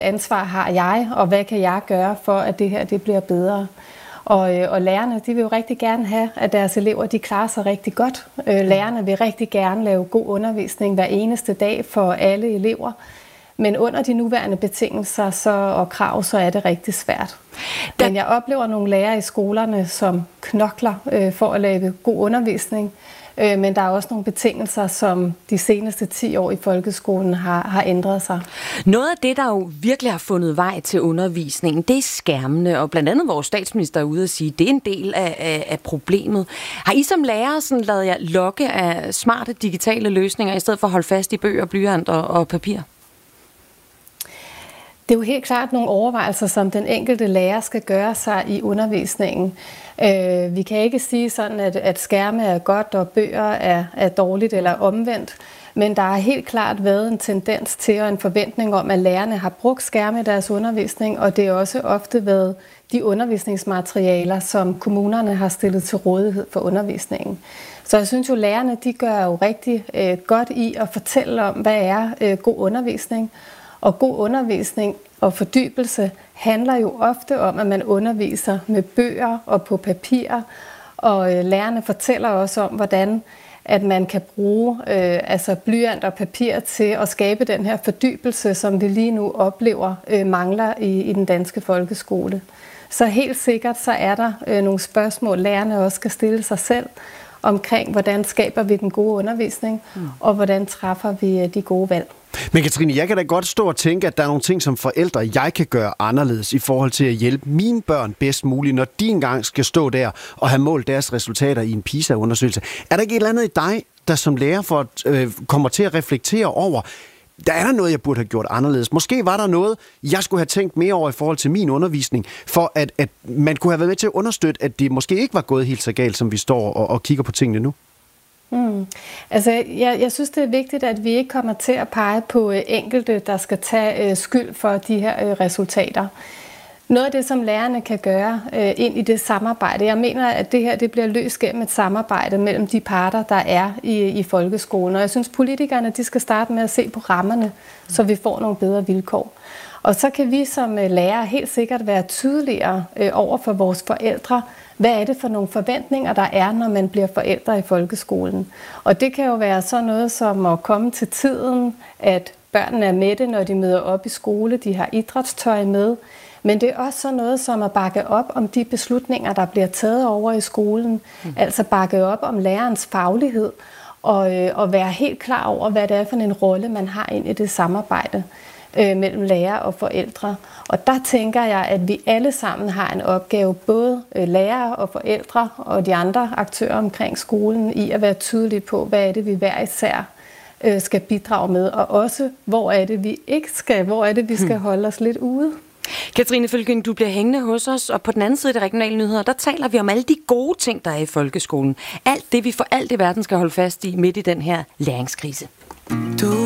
ansvar har jeg, og hvad kan jeg gøre for, at det her det bliver bedre. Og lærerne, de vil jo rigtig gerne have, at deres elever de klarer sig rigtig godt. Lærerne vil rigtig gerne lave god undervisning hver eneste dag for alle elever. Men under de nuværende betingelser og krav, så er det rigtig svært. Men jeg oplever nogle lærere i skolerne, som knokler for at lave god undervisning. Men der er også nogle betingelser, som de seneste 10 år i folkeskolen har ændret sig. Noget af det, der jo virkelig har fundet vej til undervisningen, det er skærmene, og blandt andet vores statsminister er ude at sige, at det er en del af problemet. Har I som lærere sådan ladet jer lokke af smarte digitale løsninger, i stedet for at holde fast i bøger, blyant og papir? Det er jo helt klart nogle overvejelser, som den enkelte lærer skal gøre sig i undervisningen. Vi kan ikke sige sådan, at skærme er godt og bøger er dårligt eller omvendt, men der har helt klart været en tendens til og en forventning om, at lærerne har brugt skærme i deres undervisning, og det er også ofte været de undervisningsmaterialer, som kommunerne har stillet til rådighed for undervisningen. Så jeg synes jo, lærerne de gør jo rigtig godt i at fortælle om, hvad er god undervisning. Og god undervisning og fordybelse handler jo ofte om, at man underviser med bøger og på papir. Og lærerne fortæller også om, hvordan at man kan bruge blyant og papir til at skabe den her fordybelse, som vi lige nu oplever mangler i den danske folkeskole. Så helt sikkert så er der nogle spørgsmål, lærerne også skal stille sig selv omkring, hvordan skaber vi den gode undervisning, og hvordan træffer vi de gode valg. Men Katrine, jeg kan da godt stå og tænke, at der er nogle ting som forældre, jeg kan gøre anderledes i forhold til at hjælpe mine børn bedst muligt, når de engang skal stå der og have målt deres resultater i en PISA-undersøgelse. Er der ikke et eller andet i dig, der som lærer kommer til at reflektere over, der er der noget, jeg burde have gjort anderledes? Måske var der noget, jeg skulle have tænkt mere over i forhold til min undervisning, for at man kunne have været med til at understøtte, at det måske ikke var gået helt så galt, som vi står og kigger på tingene nu. Altså, jeg synes, det er vigtigt, at vi ikke kommer til at pege på enkelte, der skal tage skyld for de her resultater. Noget af det, som lærerne kan gøre ind i det samarbejde, jeg mener, at det her det bliver løst gennem et samarbejde mellem de parter, der er i folkeskolen. Og jeg synes, politikerne de skal starte med at se på rammerne, så vi får nogle bedre vilkår. Og så kan vi som lærere helt sikkert være tydeligere over for vores forældre. Hvad er det for nogle forventninger, der er, når man bliver forældre i folkeskolen? Og det kan jo være sådan noget som at komme til tiden, at børnene er med det, når de møder op i skole, de har idrætstøj med. Men det er også sådan noget som at bakke op om de beslutninger, der bliver taget over i skolen. Altså bakke op om lærerens faglighed og være helt klar over, hvad det er for en rolle, man har ind i det samarbejde mellem lærer og forældre. Og der tænker jeg, at vi alle sammen har en opgave, både lærere og forældre og de andre aktører omkring skolen, i at være tydelige på, hvad er det, vi hver især skal bidrage med, og også, hvor er det, vi ikke skal, hvor er det, vi skal holde os lidt ude. Katrine Følgen, du bliver hængende hos os, og på den anden side af de regionale nyheder, der taler vi om alle de gode ting, der er i folkeskolen. Alt det, vi for alt i verden skal holde fast i midt i den her læringskrise.